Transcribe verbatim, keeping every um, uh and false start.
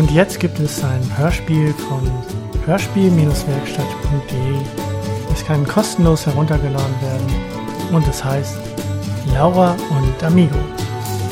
Und jetzt gibt es ein Hörspiel von hörspiel Werkstatt punkt de. Es kann kostenlos heruntergeladen werden und es heißt Laura und Amigo.